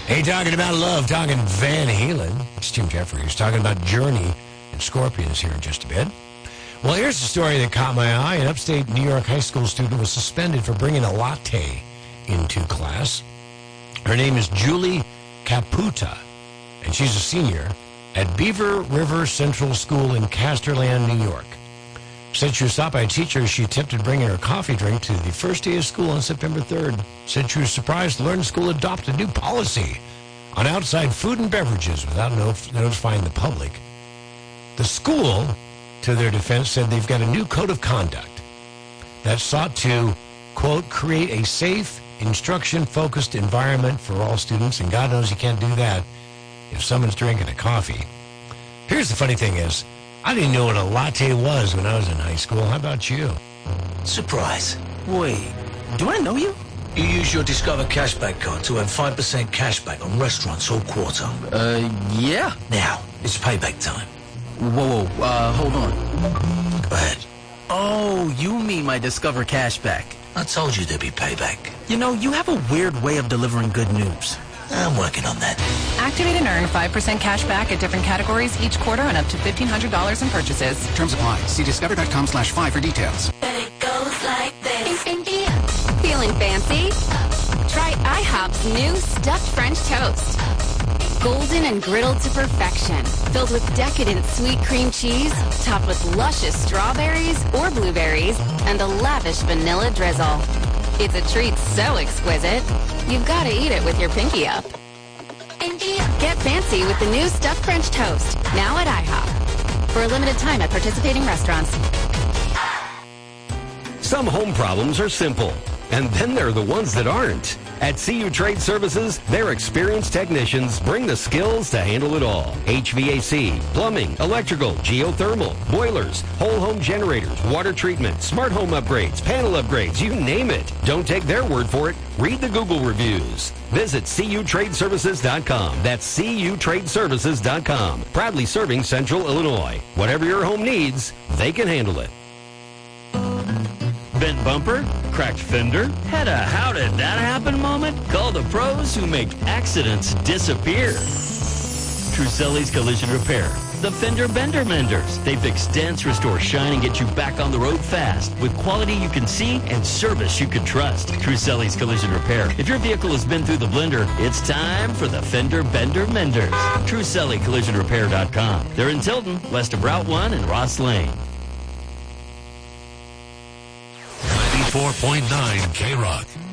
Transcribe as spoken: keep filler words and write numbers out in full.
Hey, talking about love, talking Van Halen. It's Tim Jeffries talking about Journey and Scorpions here in just a bit. Well, here's the story that caught my eye. An upstate New York high school student was suspended for bringing a latte into class. Her name is Julie Caputa, and she's a senior at Beaver River Central School in Casterland, New York. Said she was stopped by a teacher. She attempted bringing her coffee drink to the first day of school on September third. Said she was surprised to learn the school adopted a new policy on outside food and beverages without notifying the public. The school, to their defense, said they've got a new code of conduct that sought to, quote, create a safe, instruction-focused environment for all students, and God knows you can't do that if someone's drinking a coffee. Here's the funny thing is, I didn't know what a latte was when I was in high school. How about you? Surprise. Wait, do I know you? You use your Discover Cashback card to earn five percent cashback on restaurants all quarter. Uh, yeah. Now, it's payback time. Whoa, whoa, uh, hold on. Go ahead. Oh, you mean my Discover Cashback. I told you there'd be payback. You know, you have a weird way of delivering good news. I'm working on that. Activate and earn five percent cash back at different categories each quarter on up to fifteen hundred dollars in purchases. Terms apply. See discover.com slash five for details. It goes like this. Feeling fancy? Try IHOP's new stuffed French toast. Golden and griddled to perfection. Filled with decadent sweet cream cheese, topped with luscious strawberries or blueberries, and a lavish vanilla drizzle. It's a treat so exquisite, you've got to eat it with your pinky up. Pinky up. Get fancy with the new stuffed French toast, now at IHOP. For a limited time at participating restaurants. Some home problems are simple, and then there are the ones that aren't. At C U Trade Services, their experienced technicians bring the skills to handle it all. H V A C, plumbing, electrical, geothermal, boilers, whole home generators, water treatment, smart home upgrades, panel upgrades, you name it. Don't take their word for it. Read the Google reviews. Visit C U Trade Services dot com. That's C U Trade Services dot com. Proudly serving Central Illinois. Whatever your home needs, they can handle it. Bent bumper? Cracked fender? Had a how did that happen moment? Call the pros who make accidents disappear. Truselli's Collision Repair. The Fender Bender Menders. They fix dents, restore shine, and get you back on the road fast with quality you can see and service you can trust. Truselli's Collision Repair. If your vehicle has been through the blender, it's time for the Fender Bender Menders. Truselli Collision Repair dot com. They're in Tilton, west of Route one and Ross Lane. ninety-four point nine K-Rock.